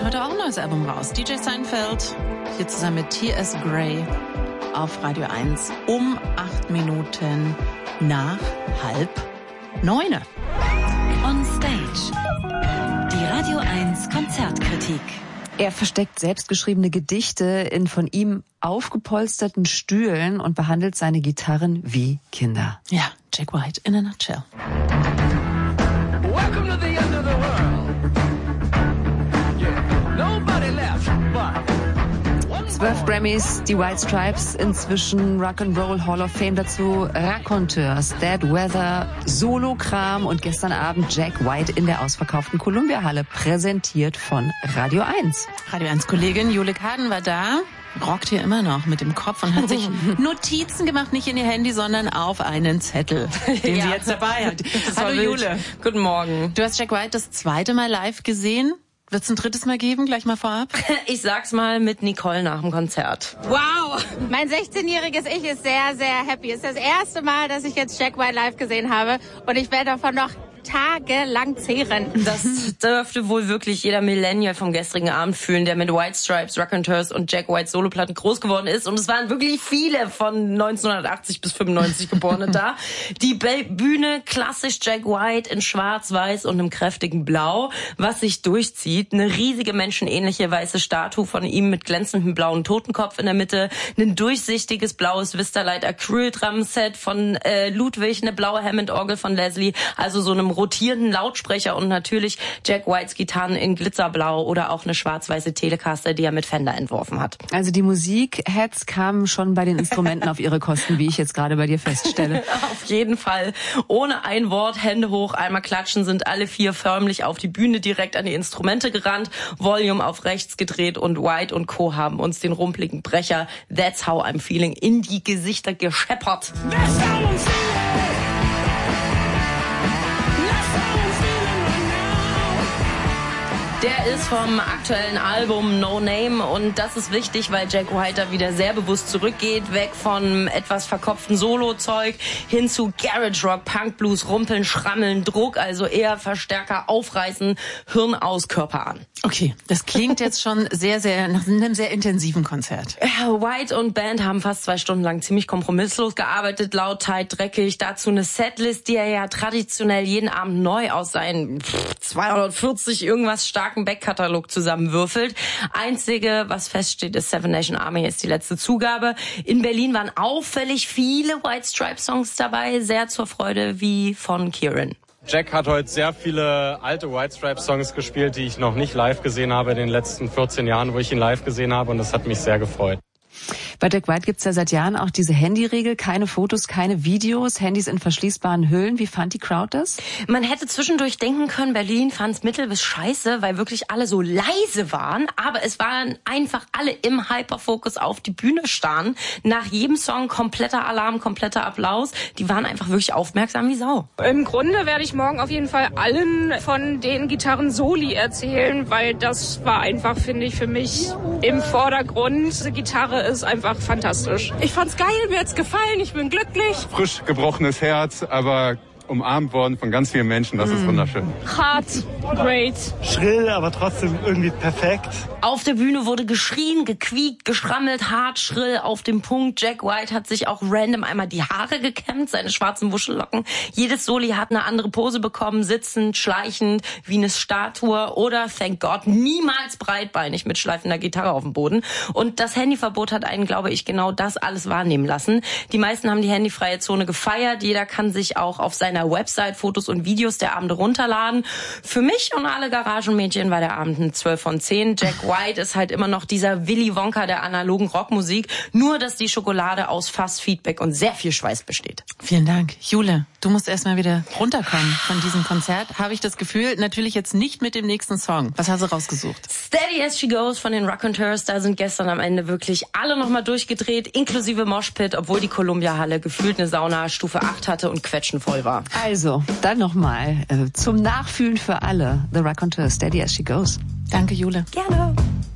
heute auch ein neues Album raus. DJ Seinfeld, hier zusammen mit T.S. Gray auf Radio 1 um 8 Minuten nach 8:30. On Stage. Die Radio 1 Konzertkritik. Er versteckt selbstgeschriebene Gedichte in von ihm aufgepolsterten Stühlen und behandelt seine Gitarren wie Kinder. Ja, Jack White in a nutshell. Welcome to the end of the world. Yeah, nobody left but 12 Grammys, die White Stripes, inzwischen Rock'n'Roll Hall of Fame, dazu Raconteurs, Dead Weather, Solokram und gestern Abend Jack White in der ausverkauften Columbia-Halle, präsentiert von Radio 1. Radio 1 Kollegin Jule Kaden war da, rockt hier immer noch mit dem Kopf und hat sich Notizen gemacht, nicht in ihr Handy, sondern auf einen Zettel, den sie jetzt dabei hat. Hallo Jule. Guten Morgen. Du hast Jack White das zweite Mal live gesehen. Wird es ein drittes Mal geben, gleich mal vorab? Ich sag's mal mit Nicole nach dem Konzert. Wow! Mein 16-jähriges Ich ist sehr, sehr happy. Es ist das erste Mal, dass ich jetzt Jack White live gesehen habe und ich werde davon noch tagelang zehren. Das dürfte wohl wirklich jeder Millennial vom gestrigen Abend fühlen, der mit White Stripes, Raconteurs und Jack White Soloplatten groß geworden ist. Und es waren wirklich viele von 1980 bis 95 Geborene da. Die Bühne klassisch Jack White in schwarz, weiß und einem kräftigen Blau, was sich durchzieht. Eine riesige menschenähnliche weiße Statue von ihm mit glänzendem blauen Totenkopf in der Mitte. Ein durchsichtiges blaues Vistalite Acryl Drumset von Ludwig, eine blaue Hammond-Orgel von Leslie. Also so einem rotierenden Lautsprecher und natürlich Jack Whites Gitarren in Glitzerblau oder auch eine schwarz-weiße Telecaster, die er mit Fender entworfen hat. Also die Musikheads kamen schon bei den Instrumenten auf ihre Kosten, wie ich jetzt gerade bei dir feststelle. Auf jeden Fall. Ohne ein Wort, Hände hoch, einmal klatschen, sind alle vier förmlich auf die Bühne direkt an die Instrumente gerannt, Volume auf rechts gedreht und White und Co. haben uns den rumpeligen Brecher That's How I'm Feeling in die Gesichter gescheppert. that's how I'm feeling. Der ist vom aktuellen Album No Name und das ist wichtig, weil Jack White da wieder sehr bewusst zurückgeht, weg von etwas verkopften Solo-Zeug hin zu Garage Rock, Punk, Blues, Rumpeln, Schrammeln, Druck, also eher Verstärker aufreißen, Hirn aus, Körper an. Okay, das klingt jetzt schon sehr, sehr nach einem sehr intensiven Konzert. White und Band haben fast 2 Stunden lang ziemlich kompromisslos gearbeitet, laut, tight, dreckig. Dazu eine Setlist, die er ja traditionell jeden Abend neu aus seinen 240 irgendwas starken Backkatalog zusammenwürfelt. Einzige, was feststeht, ist Seven Nation Army ist die letzte Zugabe. In Berlin waren auffällig viele White Stripes Songs dabei, sehr zur Freude wie von Kieran. Jack hat heute sehr viele alte White Stripes Songs gespielt, die ich noch nicht live gesehen habe in den letzten 14 Jahren, wo ich ihn live gesehen habe, und das hat mich sehr gefreut. Bei Jack White gibt's ja seit Jahren auch diese Handyregel, keine Fotos, keine Videos, Handys in verschließbaren Hüllen. Wie fand die Crowd das? Man hätte zwischendurch denken können, Berlin fand's mittel bis scheiße, weil wirklich alle so leise waren. Aber es waren einfach alle im Hyperfokus auf die Bühne starren. Nach jedem Song kompletter Alarm, kompletter Applaus. Die waren einfach wirklich aufmerksam wie Sau. Im Grunde werde ich morgen auf jeden Fall allen von den Gitarren-Soli erzählen, weil das war einfach, finde ich, für mich im Vordergrund. Diese Gitarre ist einfach fantastisch. Ich fand's geil, mir hat's gefallen, ich bin glücklich. Frisch gebrochenes Herz, aber umarmt worden von ganz vielen Menschen, das ist wunderschön. Hart, great. Schrill, aber trotzdem irgendwie perfekt. Auf der Bühne wurde geschrien, gequiekt, geschrammelt, hart, schrill, auf dem Punkt. Jack White hat sich auch random einmal die Haare gekämmt, seine schwarzen Wuschellocken. Jedes Soli hat eine andere Pose bekommen, sitzend, schleichend, wie eine Statue oder, thank God, niemals breitbeinig mit schleifender Gitarre auf dem Boden. Und das Handyverbot hat einen, glaube ich, genau das alles wahrnehmen lassen. Die meisten haben die handyfreie Zone gefeiert. Jeder kann sich auch auf seiner Website Fotos und Videos der Abende runterladen. Für mich und alle Garagenmädchen war der Abend eine 12 von 10. Jack White ist halt immer noch dieser Willy Wonka der analogen Rockmusik, nur dass die Schokolade aus Fass, Feedback und sehr viel Schweiß besteht. Vielen Dank. Jule, du musst erstmal wieder runterkommen von diesem Konzert, habe ich das Gefühl. Natürlich jetzt nicht mit dem nächsten Song. Was hast du rausgesucht? Steady as she goes von den Raconteurs. Da sind gestern am Ende wirklich alle nochmal durchgedreht, inklusive Moshpit, obwohl die Columbia-Halle gefühlt eine Sauna Stufe 8 hatte und quetschenvoll war. Also, dann nochmal zum Nachfühlen für alle. The Raconteurs, Steady as she goes. Danke, Jule. Gerne.